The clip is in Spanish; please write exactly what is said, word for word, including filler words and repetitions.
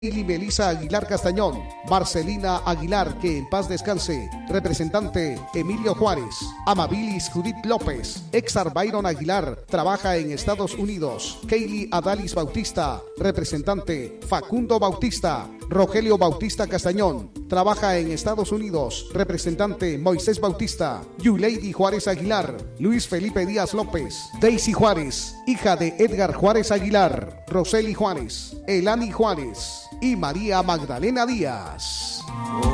Lili Melisa Aguilar Castañón, Marcelina Aguilar, que en paz descanse, representante Emilio Juárez, Amabilis Judith López, Exar Byron Aguilar, trabaja en Estados Unidos, Kaylee Adalis Bautista, representante Facundo Bautista, Rogelio Bautista Castañón, trabaja en Estados Unidos, representante Moisés Bautista, Yuleidi Juárez Aguilar, Luis Felipe Díaz López, Daisy Juárez, hija de Edgar Juárez Aguilar, Roseli Juárez, Elani Juárez y María Magdalena Díaz.